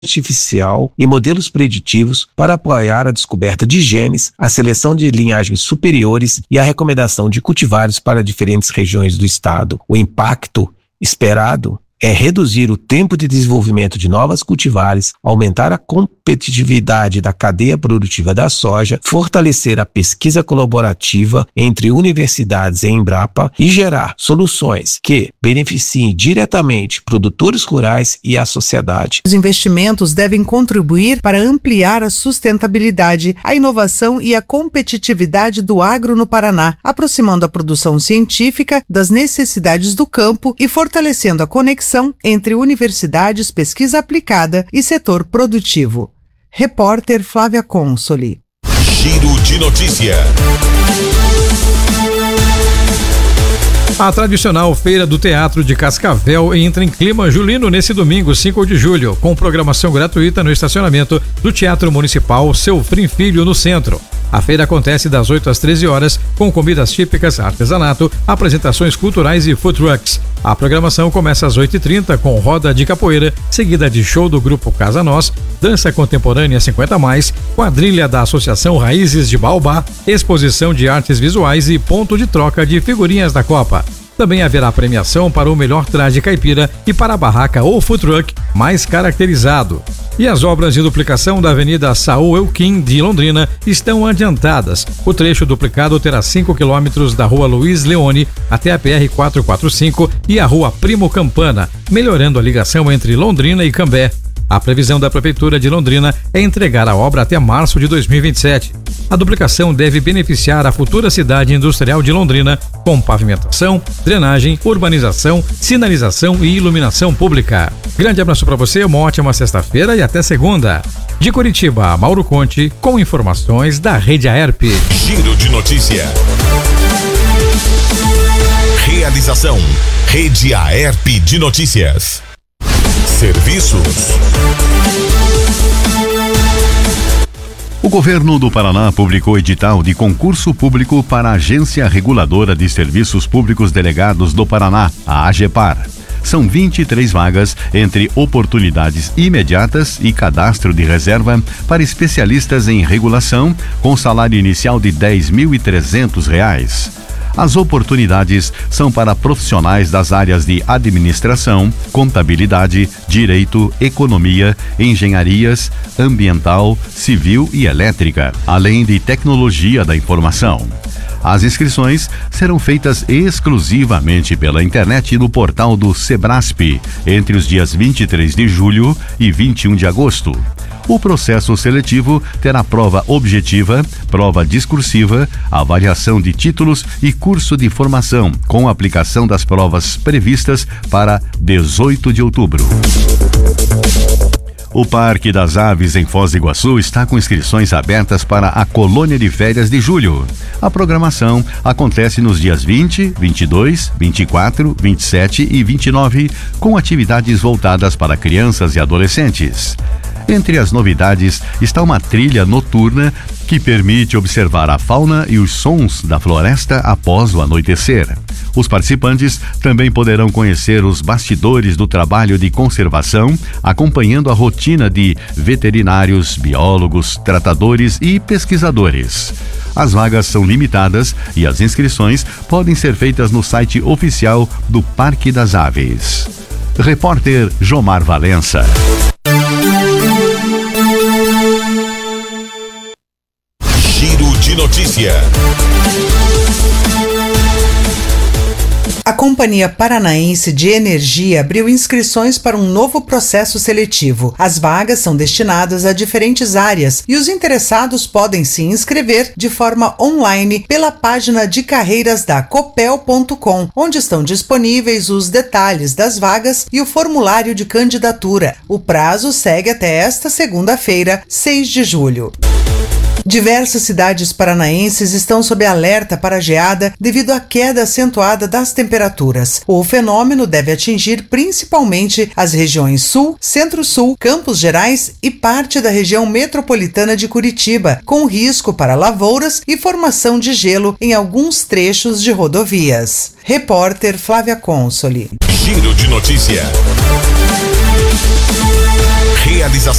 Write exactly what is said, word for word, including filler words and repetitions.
artificial e modelos preditivos para apoiar a descoberta de genes, a seleção de linhagens superiores e a recomendação de cultivares para diferentes regiões do estado. O impacto esperado é reduzir o tempo de desenvolvimento de novas cultivares, aumentar a competitividade da cadeia produtiva da soja, fortalecer a pesquisa colaborativa entre universidades e Embrapa e gerar soluções que beneficiem diretamente produtores rurais e a sociedade. Os investimentos devem contribuir para ampliar a sustentabilidade, a inovação e a competitividade do agro no Paraná, aproximando a produção científica das necessidades do campo e fortalecendo a conexão entre universidades, pesquisa aplicada e setor produtivo. Repórter Flávia Consoli. Giro de notícia. A tradicional Feira do Teatro de Cascavel entra em clima julino nesse domingo, cinco de julho, com programação gratuita no estacionamento do Teatro Municipal Seufrim Filho, no centro. A feira acontece das oito às treze horas, com comidas típicas, artesanato, apresentações culturais e food trucks. A programação começa às oito e trinta com roda de capoeira, seguida de show do grupo Casa Nós, dança contemporânea cinquenta mais, quadrilha da Associação Raízes de Baobá, exposição de artes visuais e ponto de troca de figurinhas da Copa. Também haverá premiação para o melhor traje caipira e para a barraca ou food truck mais caracterizado. E as obras de duplicação da Avenida Saul Elquim de Londrina estão adiantadas. O trecho duplicado terá cinco quilômetros da Rua Luiz Leone até a P R quatrocentos e quarenta e cinco e a Rua Primo Campana, melhorando a ligação entre Londrina e Cambé. A previsão da Prefeitura de Londrina é entregar a obra até março de dois mil e vinte e sete. A duplicação deve beneficiar a futura cidade industrial de Londrina, com pavimentação, drenagem, urbanização, sinalização e iluminação pública. Grande abraço para você, uma ótima sexta-feira e até segunda. De Curitiba, Mauro Conte, com informações da Rede Aerp. Giro de notícia. Realização: Rede Aerp de Notícias. Serviços. O governo do Paraná publicou edital de concurso público para a Agência Reguladora de Serviços Públicos Delegados do Paraná, a AGEPAR. São vinte e três vagas entre oportunidades imediatas e cadastro de reserva para especialistas em regulação, com salário inicial de dez mil e trezentos reais. As oportunidades são para profissionais das áreas de administração, contabilidade, direito, economia, engenharias, ambiental, civil e elétrica, além de tecnologia da informação. As inscrições serão feitas exclusivamente pela internet no portal do Sebrasp, entre os dias vinte e três de julho e vinte e um de agosto. O processo seletivo terá prova objetiva, prova discursiva, avaliação de títulos e curso de formação, com aplicação das provas previstas para dezoito de outubro. O Parque das Aves em Foz do Iguaçu está com inscrições abertas para a colônia de férias de julho. A programação acontece nos dias vinte, vinte e dois, vinte e quatro, vinte e sete e vinte e nove, com atividades voltadas para crianças e adolescentes. Entre as novidades está uma trilha noturna que permite observar a fauna e os sons da floresta após o anoitecer. Os participantes também poderão conhecer os bastidores do trabalho de conservação, acompanhando a rotina de veterinários, biólogos, tratadores e pesquisadores. As vagas são limitadas e as inscrições podem ser feitas no site oficial do Parque das Aves. Repórter Jomar Valença. Giro de notícia. A Companhia Paranaense de Energia abriu inscrições para um novo processo seletivo. As vagas são destinadas a diferentes áreas e os interessados podem se inscrever de forma online pela página de carreiras da copel ponto com, onde estão disponíveis os detalhes das vagas e o formulário de candidatura. O prazo segue até esta segunda-feira, seis de julho. Diversas cidades paranaenses estão sob alerta para geada devido à queda acentuada das temperaturas. O fenômeno deve atingir principalmente as regiões Sul, Centro-Sul, Campos Gerais e parte da região metropolitana de Curitiba, com risco para lavouras e formação de gelo em alguns trechos de rodovias. Repórter Flávia Consoli. Giro de notícia. Realização